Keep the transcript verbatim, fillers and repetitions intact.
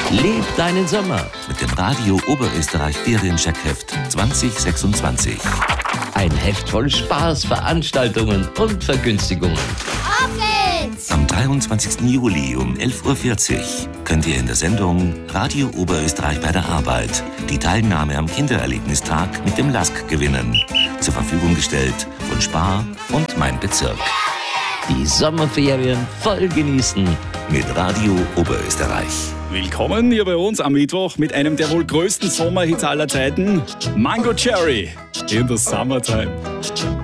Leb deinen Sommer mit dem Radio Oberösterreich Feriencheckheft zwanzig sechsundzwanzig. Ein Heft voll Spaß, Veranstaltungen und Vergünstigungen. Auf geht's! Am dreiundzwanzigsten Juli um elf Uhr vierzig könnt ihr in der Sendung Radio Oberösterreich bei der Arbeit die Teilnahme am Kindererlebnistag mit dem Lask gewinnen. Zur Verfügung gestellt von Spar und Mein Bezirk. Die Sommerferien voll genießen mit Radio Oberösterreich. Willkommen hier bei uns am Mittwoch mit einem der wohl größten Sommerhits aller Zeiten, Mango Cherry in the Summertime.